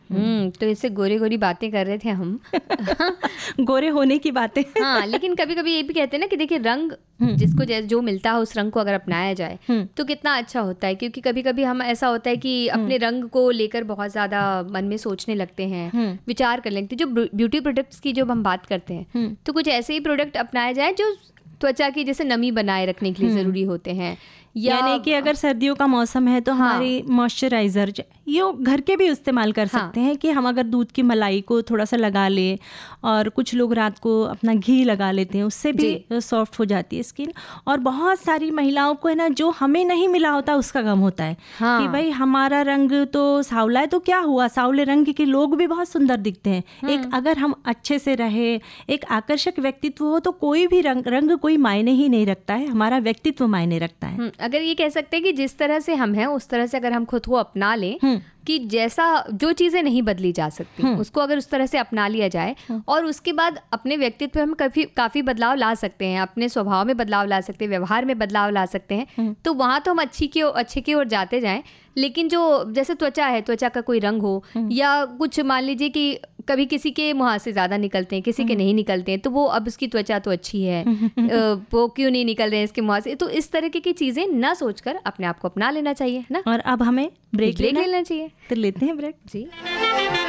तो इससे गोरे गोरी बातें कर रहे थे हम। गोरे होने की बातें। हाँ, लेकिन कभी कभी ये भी कहते हैं ना कि देखिए रंग जिसको जो मिलता है उस रंग को अगर अपनाया जाए तो कितना अच्छा होता है। क्योंकि कभी कभी हम ऐसा होता है कि अपने रंग को लेकर बहुत ज़्यादा मन में सोचने लगते हैं, विचार कर लेते हैं। जो ब्यूटी प्रोडक्ट्स की जब हम बात करते हैं तो कुछ ऐसे ही प्रोडक्ट अपनाए जाए जो त्वचा की जैसे नमी बनाए रखने के लिए ज़रूरी होते हैं। यानी कि अगर सर्दियों का मौसम है तो हमारी मॉइस्चराइज़र ये घर के भी इस्तेमाल कर सकते हैं कि हम अगर दूध की मलाई को थोड़ा सा लगा लें, और कुछ लोग रात को अपना घी लगा लेते हैं, उससे भी सॉफ्ट हो जाती है स्किन। और बहुत सारी महिलाओं को है ना जो हमें नहीं मिला होता उसका गम होता है कि भाई हमारा रंग तो सांवला है तो क्या हुआ, सांवले रंग के लोग भी बहुत सुंदर दिखते हैं। एक अगर हम अच्छे से रहे, एक आकर्षक व्यक्तित्व हो तो कोई भी रंग कोई मायने ही नहीं रखता है, हमारा व्यक्तित्व मायने रखता है। अगर ये कह सकते हैं कि जिस तरह से हम हैं उस तरह से अगर हम खुद को अपना लें, कि जैसा जो चीज़ें नहीं बदली जा सकती उसको अगर उस तरह से अपना लिया जाए और उसके बाद अपने व्यक्तित्व में काफ़ी बदलाव ला सकते हैं, अपने स्वभाव में बदलाव ला सकते हैं, व्यवहार में बदलाव ला सकते हैं, तो वहाँ तो हम अच्छे की ओर जाते जाएं। लेकिन जो जैसे त्वचा है, त्वचा का कोई रंग हो या कुछ, मान लीजिए कि कभी किसी के मुँह से ज़्यादा निकलते हैं, किसी के नहीं निकलते हैं, तो वो अब उसकी त्वचा तो अच्छी है, वो क्यों नहीं निकल रहे हैं इसके मुँह से। तो इस तरीके की चीज़ें ना सोचकर अपने आप को अपना लेना चाहिए ना। और अब हमें ब्रेक लेना चाहिए। तो लेते हैं ब्रेक जी।